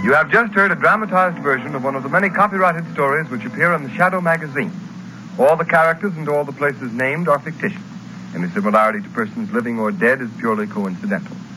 You have just heard a dramatized version of one of the many copyrighted stories which appear in the Shadow magazine. All the characters and all the places named are fictitious. Any similarity to persons living or dead is purely coincidental.